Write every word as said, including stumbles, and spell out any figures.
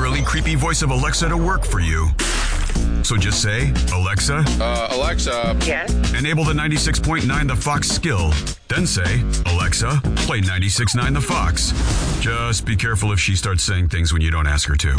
eerily creepy voice of Alexa to work for you. So just say, Alexa, Uh, Alexa. Yes. enable the ninety-six point nine The Fox skill. Then say, Alexa, play ninety-six point nine The Fox. Just be careful if she starts saying things when you don't ask her to.